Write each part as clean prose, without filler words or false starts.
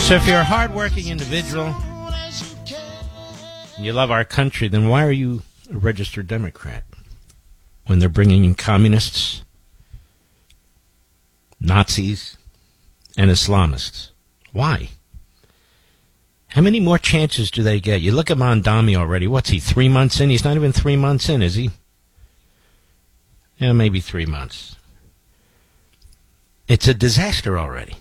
So if you're a hardworking individual and you love our country, then why are you a registered Democrat when they're bringing in communists, Nazis, and Islamists? Why? How many more chances do they get? You look at Mondami already. What's he, 3 months in? He's not even 3 months in, is he? Yeah, maybe 3 months. It's a disaster already.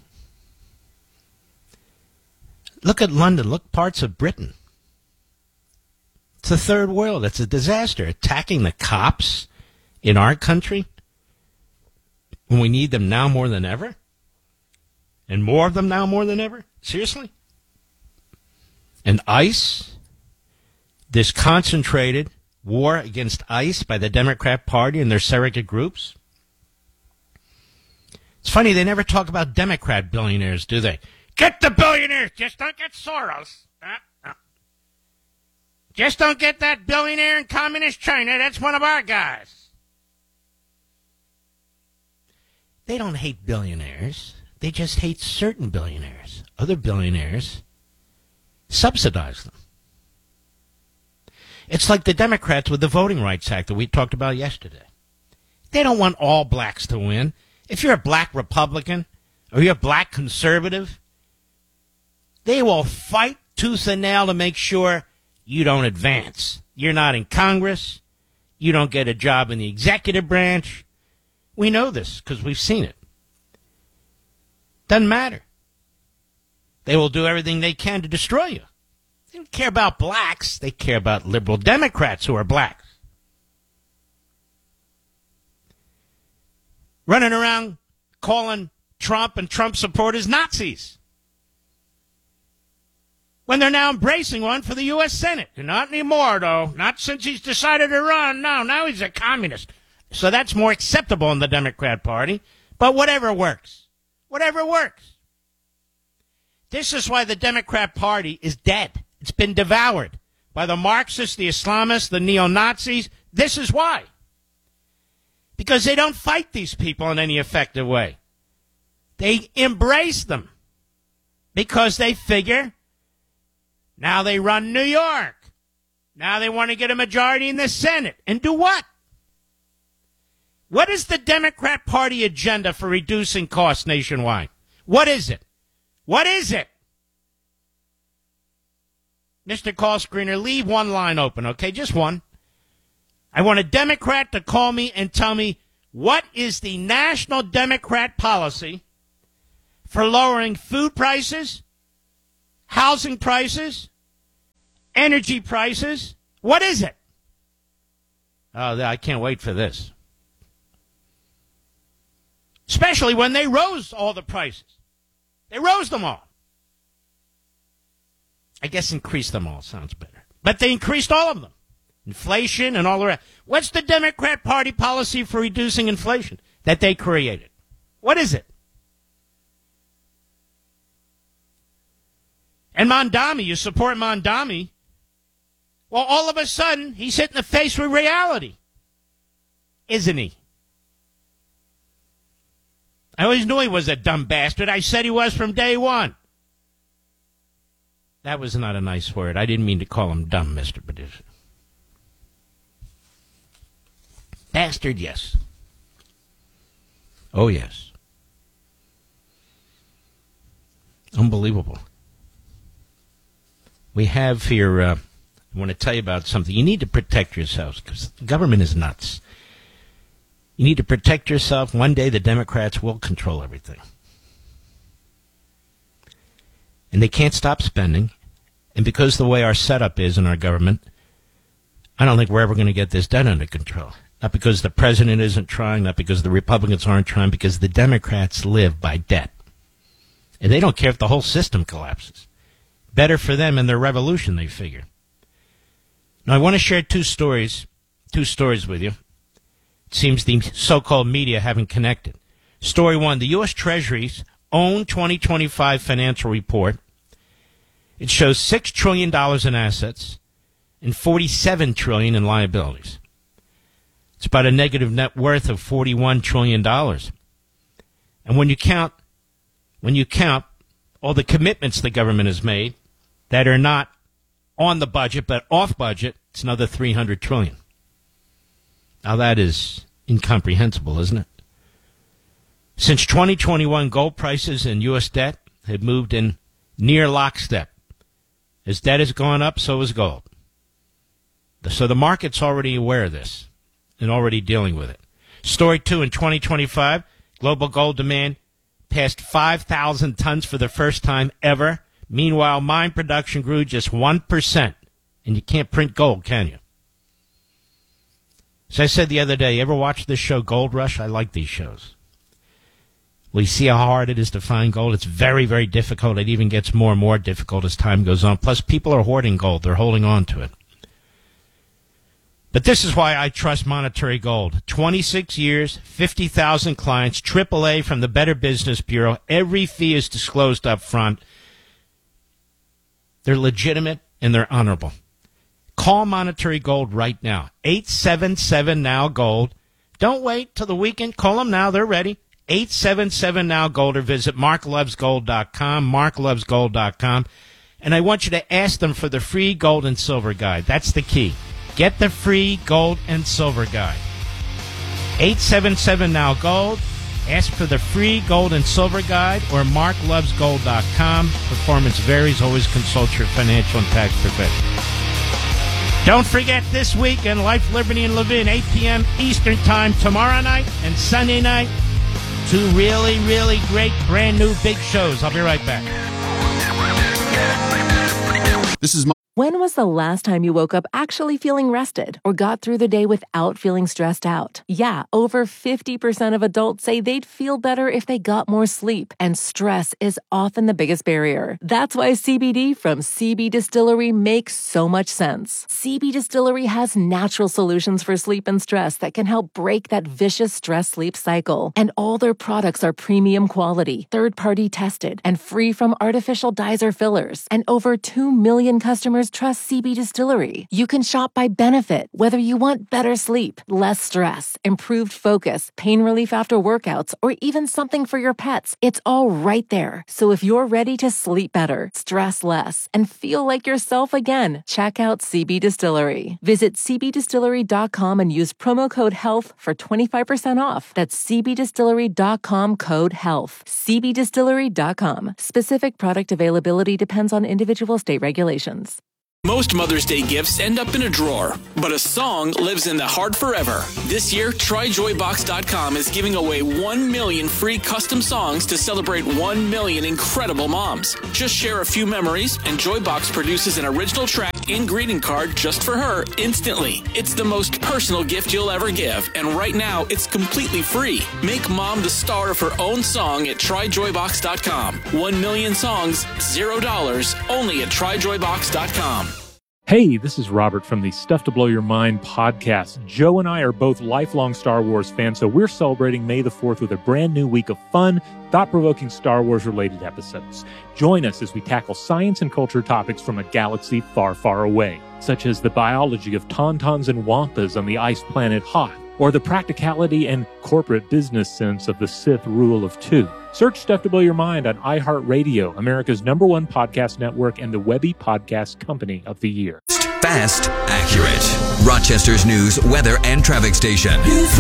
Look at London. Look parts of Britain. It's the third world. It's a disaster. Attacking the cops in our country when we need them now more than ever? And more of them now more than ever? Seriously? And ICE, this concentrated war against ICE by the Democrat Party and their surrogate groups. It's funny, they never talk about Democrat billionaires, do they? Get the billionaires, just don't get Soros. Just don't get that billionaire in communist China, that's one of our guys. They don't hate billionaires, they just hate certain billionaires. Other billionaires subsidize them. It's like the Democrats with the Voting Rights Act that we talked about yesterday. They don't want all blacks to win. If you're a black Republican or you're a black conservative, they will fight tooth and nail to make sure you don't advance. You're not in Congress. You don't get a job in the executive branch. We know this because we've seen it. Doesn't matter. They will do everything they can to destroy you. They don't care about blacks. They care about liberal Democrats who are blacks. Running around calling Trump and Trump supporters Nazis, when they're now embracing one for the U.S. Senate. Not anymore, though. Not since he's decided to run. No, now he's a communist. So that's more acceptable in the Democrat Party. But whatever works. Whatever works. This is why the Democrat Party is dead. It's been devoured by the Marxists, the Islamists, the neo-Nazis. This is why. Because they don't fight these people in any effective way. They embrace them because they figure now they run New York. Now they want to get a majority in the Senate. And do what? What is the Democrat Party agenda for reducing costs nationwide? What is it? What is it? Mr. Call Screener, leave one line open, okay? Just one. I want a Democrat to call me and tell me what is the national Democrat policy for lowering food prices, housing prices, energy prices. What is it? Oh, I can't wait for this. Especially when they rose all the prices. They rose them all. I guess increased them all sounds better. But they increased all of them. Inflation and all the rest. What's the Democrat Party policy for reducing inflation that they created? What is it? And Mondami, you support Mondami. Well, all of a sudden, he's hit in the face with reality. Isn't he? I always knew he was a dumb bastard. I said he was from day one. That was not a nice word. I didn't mean to call him dumb, Mr. Producer. Bastard, yes. Oh, yes. Unbelievable. We have here, I want to tell you about something. You need to protect yourselves because the government is nuts. You need to protect yourself. One day the Democrats will control everything. And they can't stop spending. And because the way our setup is in our government, I don't think we're ever going to get this debt under control. Not because the president isn't trying, not because the Republicans aren't trying, because the Democrats live by debt. And they don't care if the whole system collapses. Better for them and their revolution, they figure. Now, I want to share two stories with you. It seems the so-called media haven't connected. Story one, the U.S. Treasury's own 2025 financial report. It shows $6 trillion in assets and $47 trillion in liabilities. It's about a negative net worth of $41 trillion. And when you count all the commitments the government has made that are not on the budget but off budget, it's another $300 trillion. Now that is incomprehensible, isn't it? Since 2021, gold prices and U.S. debt have moved in near lockstep. As debt has gone up, so has gold. So the market's already aware of this and already dealing with it. Story 2, in 2025, global gold demand passed 5,000 tons for the first time ever. Meanwhile, mine production grew just 1%. And you can't print gold, can you? As I said the other day, you ever watch this show, Gold Rush? I like these shows. Well, you see how hard it is to find gold? It's very, very difficult. It even gets more and more difficult as time goes on. Plus, people are hoarding gold. They're holding on to it. But this is why I trust Monetary Gold. 26 years, 50,000 clients, AAA from the Better Business Bureau. Every fee is disclosed up front. They're legitimate and they're honorable. Call Monetary Gold right now. 877-NOW-GOLD. Don't wait till the weekend. Call them now. They're ready. 877-NOW-GOLD, or visit marklovesgold.com, marklovesgold.com. And I want you to ask them for the free gold and silver guide. That's the key. Get the free gold and silver guide. 877-NOW-GOLD. Ask for the free gold and silver guide, or marklovesgold.com. Performance varies. Always consult your financial and tax professional. Don't forget this weekend, Life, Liberty, and Levin, 8 p.m. Eastern Time tomorrow night and Sunday night. Two really, really great brand new big shows. I'll be right back. This is When was the last time you woke up actually feeling rested or got through the day without feeling stressed out? Yeah, over 50% of adults say they'd feel better if they got more sleep, and stress is often the biggest barrier. That's why CBD from CB Distillery makes so much sense. CB Distillery has natural solutions for sleep and stress that can help break that vicious stress-sleep cycle. And all their products are premium quality, third-party tested, and free from artificial dyes or fillers. And over 2 million customers trust CB Distillery. You can shop by benefit, whether you want better sleep, less stress, improved focus, pain relief after workouts, or even something for your pets. It's all right there. So if you're ready to sleep better, stress less, and feel like yourself again, check out CB Distillery. Visit cbdistillery.com and use promo code HEALTH for 25% off. That's cbdistillery.com, code HEALTH. cbdistillery.com. Specific product availability depends on individual state regulations. Most Mother's Day gifts end up in a drawer, but a song lives in the heart forever. This year, TryJoyBox.com is giving away 1 million free custom songs to celebrate 1 million incredible moms. Just share a few memories, and Joybox produces an original track and greeting card just for her instantly. It's the most personal gift you'll ever give, and right now, it's completely free. Make mom the star of her own song at TryJoyBox.com. 1 million songs, $0, only at TryJoyBox.com. Hey, this is Robert from the Stuff to Blow Your Mind podcast. Joe and I are both lifelong Star Wars fans, so we're celebrating May the 4th with a brand new week of fun, thought-provoking Star Wars-related episodes. Join us as we tackle science and culture topics from a galaxy far, far away, such as the biology of tauntauns and wampas on the ice planet Hoth, or the practicality and corporate business sense of the Sith rule of two. Search Stuff to Blow Your Mind on iHeartRadio, America's #1 podcast network and the Webby Podcast Company of the Year. Fast, accurate. Rochester's news, weather, and traffic station. Pulling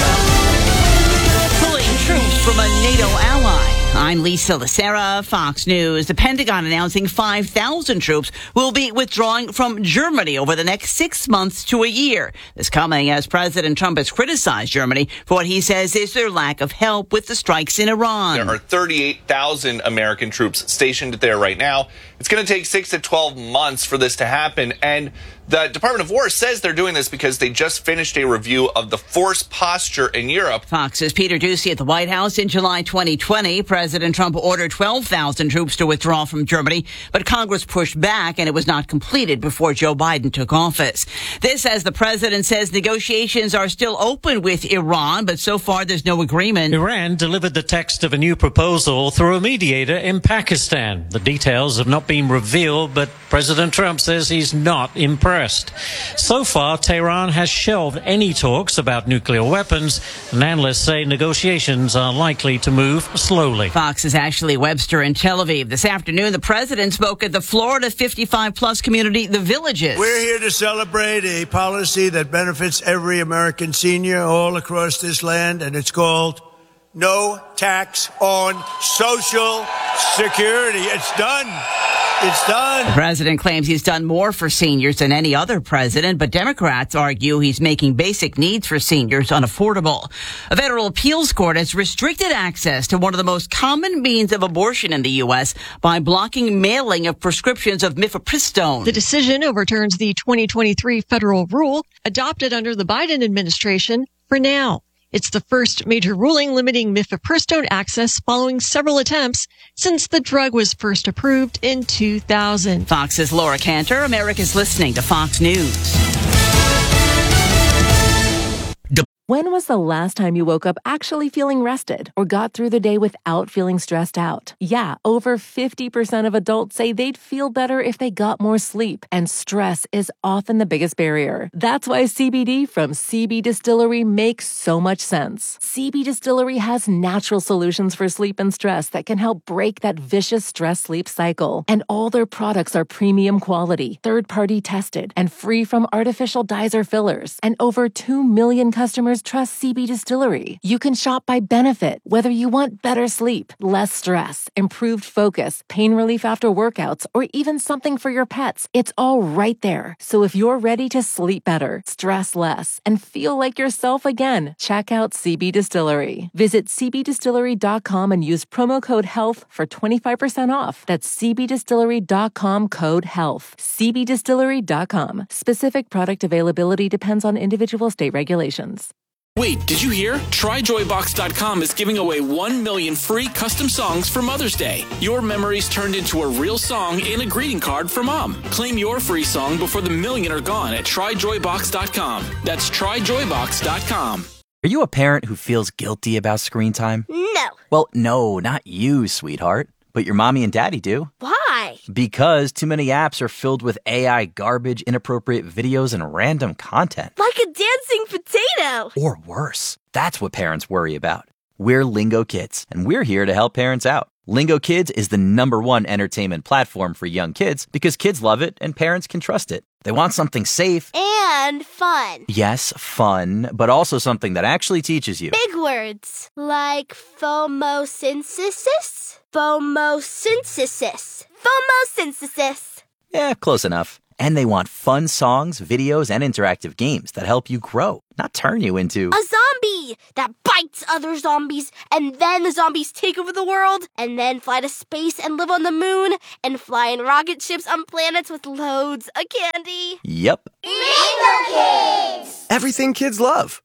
troops from a NATO ally. I'm Lisa Lacera, Fox News. The Pentagon announcing 5,000 troops will be withdrawing from Germany over the next 6 months to a year. This coming as President Trump has criticized Germany for what he says is their lack of help with the strikes in Iran. There are 38,000 American troops stationed there right now. It's going to take 6 to 12 months for this to happen. And the Department of War says they're doing this because they just finished a review of the force posture in Europe. Fox's Peter Doocy at the White House. In July 2020, President Trump ordered 12,000 troops to withdraw from Germany, but Congress pushed back and it was not completed before Joe Biden took office. This as the president says negotiations are still open with Iran, but so far there's no agreement. Iran delivered the text of a new proposal through a mediator in Pakistan. The details have not been revealed, but President Trump says he's not impressed. So far, Tehran has shelved any talks about nuclear weapons, and analysts say negotiations are likely to move slowly. Ashley. Fox's Ashley Webster in Tel Aviv. This afternoon, the president spoke at the Florida 55-plus community, The Villages. We're here to celebrate a policy that benefits every American senior all across this land, and it's called No Tax on Social Security. It's done. It's done. The president claims he's done more for seniors than any other president, but Democrats argue he's making basic needs for seniors unaffordable. A federal appeals court has restricted access to one of the most common means of abortion in the U.S. by blocking mailing of prescriptions of mifepristone. The decision overturns the 2023 federal rule adopted under the Biden administration for now. It's the first major ruling limiting mifepristone access following several attempts since the drug was first approved in 2000. Fox's Laura Cantor. America's listening to Fox News. When was the last time you woke up actually feeling rested or got through the day without feeling stressed out? Yeah, over 50% of adults say they'd feel better if they got more sleep, and stress is often the biggest barrier. That's why CBD from CB Distillery makes so much sense. CB Distillery has natural solutions for sleep and stress that can help break that vicious stress-sleep cycle. And all their products are premium quality, third-party tested, and free from artificial dyes or fillers. And over 2 million customers trust CB Distillery. You can shop by benefit, whether you want better sleep, less stress, improved focus, pain relief after workouts, or even something for your pets. It's all right there. So if you're ready to sleep better, stress less, and feel like yourself again, check out CB Distillery. Visit cbdistillery.com and use promo code HEALTH for 25% off. That's cbdistillery.com, code HEALTH. cbdistillery.com. Specific product availability depends on individual state regulations. Wait, did you hear? TryJoyBox.com is giving away 1 million free custom songs for Mother's Day. Your memories turned into a real song and a greeting card for Mom. Claim your free song before the million are gone at TryJoyBox.com. That's TryJoyBox.com. Are you a parent who feels guilty about screen time? No. Well, no, not you, sweetheart. But your mommy and daddy do. Why? Because too many apps are filled with AI garbage, inappropriate videos, and random content. Like a dancing potato. Or worse. That's what parents worry about. We're Lingo Kids, and we're here to help parents out. Lingo Kids is the #1 entertainment platform for young kids because kids love it and parents can trust it. They want something safe. And fun. Yes, fun, but also something that actually teaches you. Big words. Like phomosynthesis? Phomosynthesis. Phomosynthesis. Yeah, close enough. And they want fun songs, videos, and interactive games that help you grow, not turn you into a zombie that bites other zombies, and then the zombies take over the world, and then fly to space and live on the moon, and fly in rocket ships on planets with loads of candy. Yep. Lingo Kids! Everything kids love.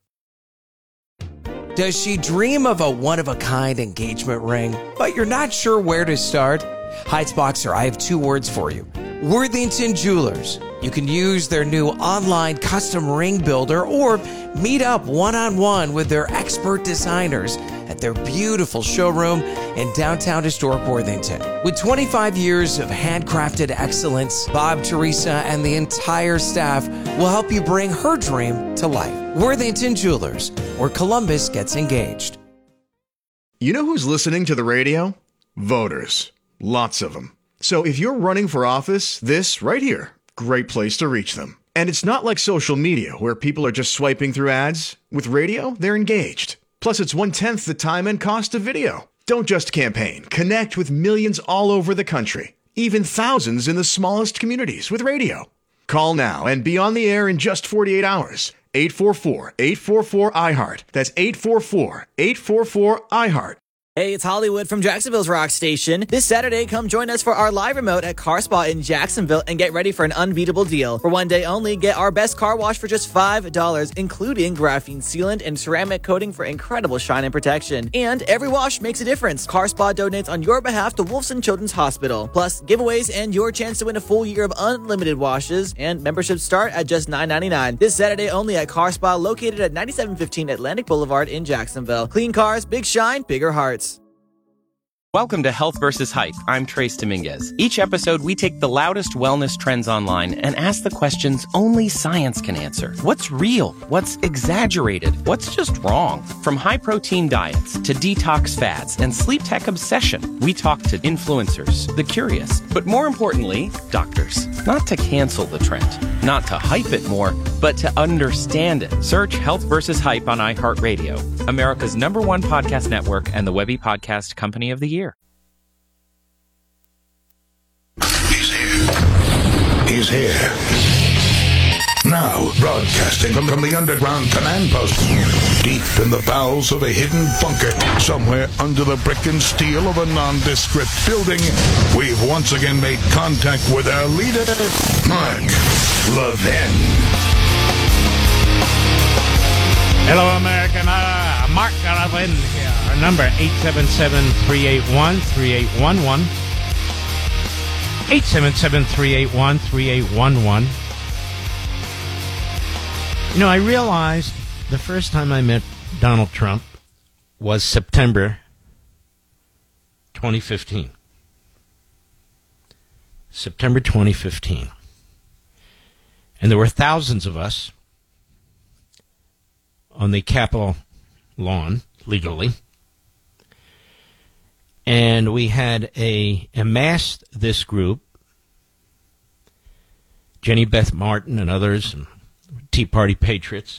Does she dream of a one-of-a-kind engagement ring, but you're not sure where to start? Heights Boxer, I have 2 words for you. Worthington Jewelers. You can use their new online custom ring builder or meet up one-on-one with their expert designers at their beautiful showroom in downtown historic Worthington. With 25 years of handcrafted excellence, Bob, Teresa, and the entire staff will help you bring her dream to life. Worthington Jewelers, where Columbus gets engaged. You know who's listening to the radio? Voters. Lots of them. So if you're running for office, this right here, great place to reach them. And it's not like social media where people are just swiping through ads. With radio, they're engaged. Plus, it's 1/10 the time and cost of video. Don't just campaign. Connect with millions all over the country, even thousands in the smallest communities with radio. Call now and be on the air in just 48 hours. 844-844-iHeart. That's 844-844-iHeart. Hey, it's Hollywood from Jacksonville's Rock Station. This Saturday, come join us for our live remote at Car Spa in Jacksonville and get ready for an unbeatable deal. For one day only, get our best car wash for just $5, including graphene sealant and ceramic coating for incredible shine and protection. And every wash makes a difference. Car Spa donates on your behalf to Wolfson Children's Hospital. Plus, giveaways and your chance to win a full year of unlimited washes, and memberships start at just $9.99. This Saturday only at Car Spa, located at 9715 Atlantic Boulevard in Jacksonville. Clean cars, big shine, bigger hearts. Welcome to Health vs. Hype. I'm Trace Dominguez. Each episode, we take the loudest wellness trends online and ask the questions only science can answer. What's real? What's exaggerated? What's just wrong? From high-protein diets to detox fads and sleep tech obsession, we talk to influencers, the curious, but more importantly, doctors. Not to cancel the trend, not to hype it more, but to understand it. Search Health vs. Hype on iHeartRadio, America's #1 podcast network and the Webby Podcast Company of the Year. He's here. Now, broadcasting from the underground command post, deep in the bowels of a hidden bunker, somewhere under the brick and steel of a nondescript building, we've once again made contact with our leader, Mark Levin. Hello, America. Mark Levin here. Our number, 877-381-3811. 877-381-3811. You know, I realized the first time I met Donald Trump was September 2015. September 2015. And there were thousands of us on the Capitol lawn, legally. And we had amassed this group, Jenny Beth Martin and others, and Tea Party patriots,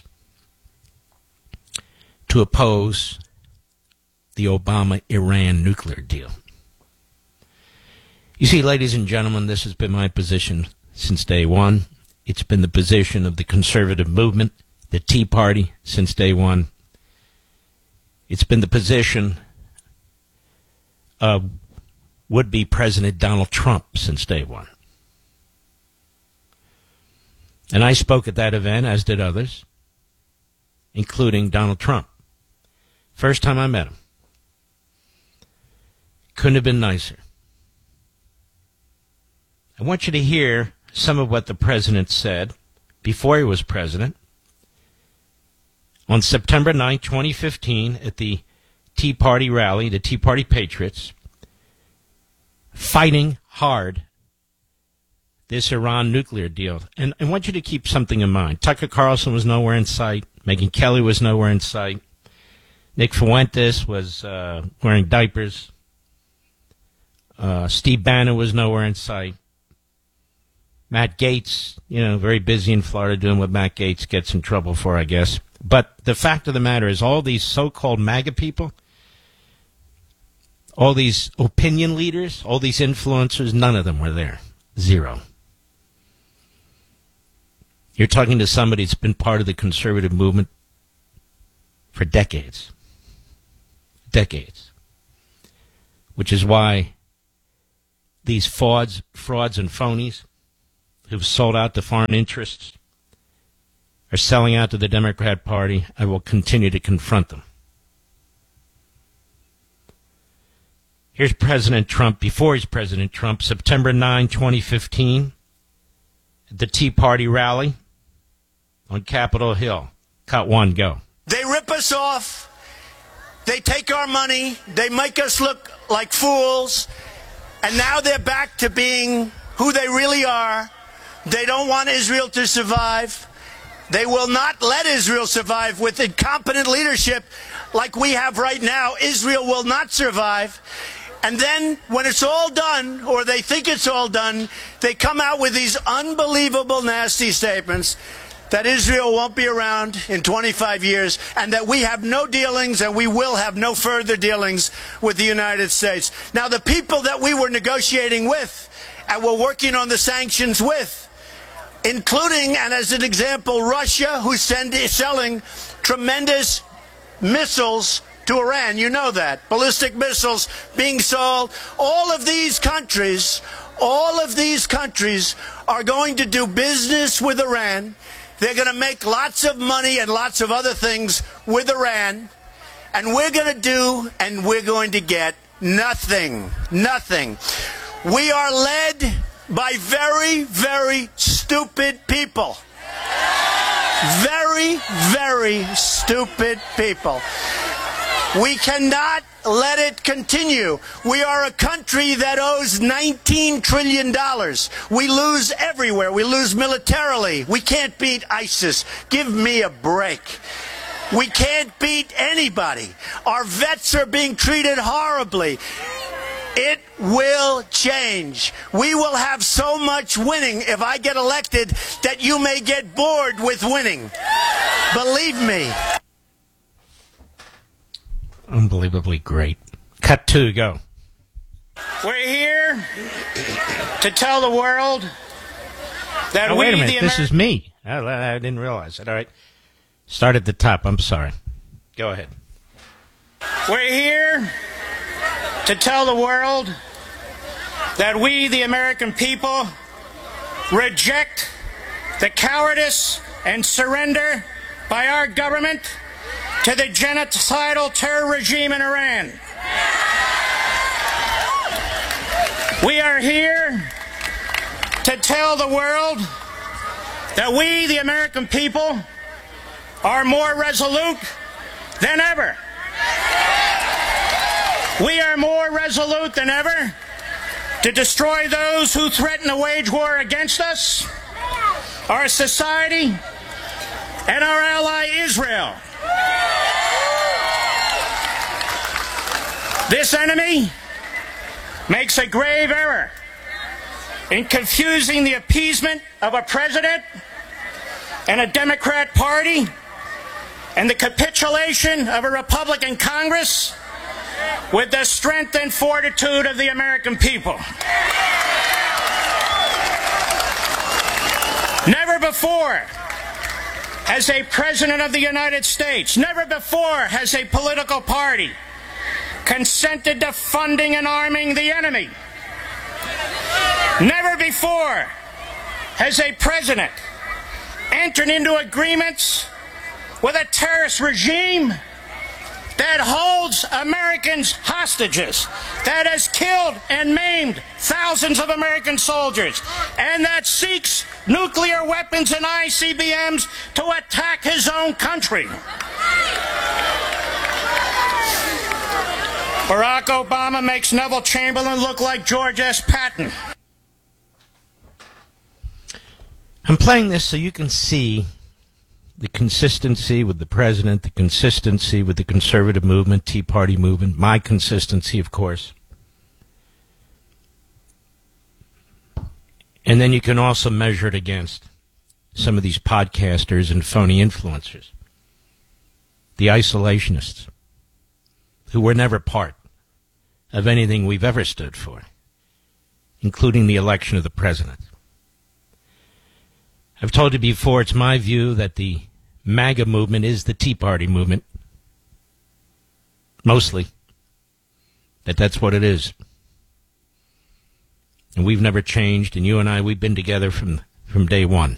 to oppose the Obama-Iran nuclear deal. You see, ladies and gentlemen, this has been my position since day one. It's been the position of the conservative movement, the Tea Party, since day one. It's been the position of would-be President Donald Trump since day one. And I spoke at that event, as did others, including Donald Trump. First time I met him. Couldn't have been nicer. I want you to hear some of what the president said before he was president on September 9, 2015, at the Tea Party rally, the Tea Party patriots, fighting hard this Iran nuclear deal. And I want you to keep something in mind. Tucker Carlson was nowhere in sight. Megyn Kelly was nowhere in sight. Nick Fuentes was wearing diapers. Steve Bannon was nowhere in sight. Matt Gaetz, very busy in Florida doing what Matt Gaetz gets in trouble for, I guess. But the fact of the matter is, all these so-called MAGA people, all these opinion leaders, all these influencers, none of them were there. Zero. You're talking to somebody that's been part of the conservative movement for decades. Decades. Which is why these frauds and phonies who've sold out to foreign interests are selling out to the Democrat Party. I will continue to confront them. Here's President Trump, before he's President Trump, September 9, 2015, at the Tea Party rally on Capitol Hill. Cut one, go. They rip us off. They take our money. They make us look like fools. And now they're back to being who they really are. They don't want Israel to survive. They will not let Israel survive with incompetent leadership like we have right now. Israel will not survive. And then when it's all done, or they think it's all done, they come out with these unbelievable, nasty statements that Israel won't be around in 25 years and that we have no dealings and we will have no further dealings with the United States. Now, the people that we were negotiating with and were working on the sanctions with, including, and as an example, Russia, who's selling tremendous missiles to Iran. You know that. Ballistic missiles being sold. All of these countries are going to do business with Iran. They're going to make lots of money and lots of other things with Iran. And we're going to do and we're going to get nothing. Nothing. We are led by very, very stupid people. Very, very stupid people. We cannot let it continue. We are a country that owes $19 trillion. We lose everywhere. We lose militarily. We can't beat ISIS. Give me a break. We can't beat anybody. Our vets are being treated horribly. It will change. We will have so much winning if I get elected that you may get bored with winning. Believe me. Unbelievably great. Cut 2, go. We're here to tell the world that oh, we, wait a minute. the This is me. I didn't realize it. All right. Start at the top. I'm sorry. Go ahead. We're here to tell the world that we, the American people, reject the cowardice and surrender by our government to the genocidal terror regime in Iran. We are here to tell the world that we, the American people, are more resolute than ever. We are more resolute than ever to destroy those who threaten to wage war against us, our society, and our ally Israel. This enemy makes a grave error in confusing the appeasement of a president and a Democrat Party and the capitulation of a Republican Congress with the strength and fortitude of the American people. Never before has a president of the United States, never before has a political party consented to funding and arming the enemy. Never before has a president entered into agreements with a terrorist regime that holds Americans hostages, that has killed and maimed thousands of American soldiers, and that seeks nuclear weapons and ICBMs to attack his own country. Barack Obama makes Neville Chamberlain look like George S. Patton. I'm playing this so you can see the consistency with the president, the consistency with the conservative movement, Tea Party movement, my consistency, of course. And then you can also measure it against some of these podcasters and phony influencers, the isolationists, who were never part of anything we've ever stood for, including the election of the president. I've told you before, it's my view that the MAGA movement is the Tea Party movement. Mostly. That's what it is. And we've never changed, and you and I, we've been together from day one.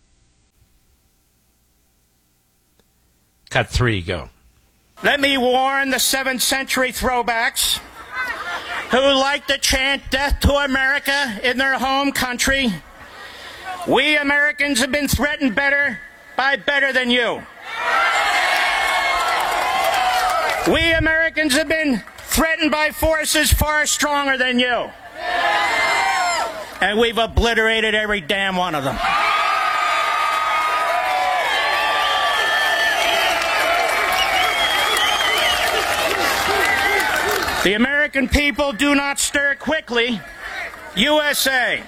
Cut 3, go. Let me warn the 7th century throwbacks who like to chant death to America in their home country. We Americans have been threatened better by better than you. We Americans have been threatened by forces far stronger than you. And we've obliterated every damn one of them. The American people do not stir quickly. USA.